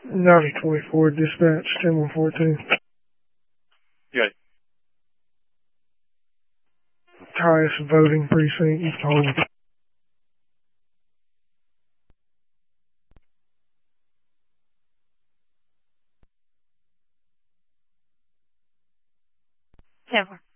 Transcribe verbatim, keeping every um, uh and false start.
ninety twenty-four, dispatch, ten one fourteen. Good. Highest voting precinct, you told. ten four.